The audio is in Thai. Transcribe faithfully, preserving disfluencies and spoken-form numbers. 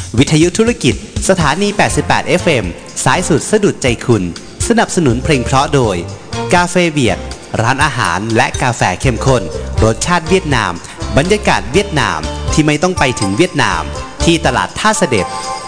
วิทยุธุรกิจสถานีแปดสิบแปด เอฟ เอ็ม สายสุดสะดุดใจคุณสนับสนุนเพลงเพราะโดยกาเฟเวียดร้านอาหารและกาแฟเข้มข้นรสชาติเวียดนามบรรยากาศเวียดนามที่ไม่ต้องไปถึงเวียดนามที่ตลาดท่าเสด็จ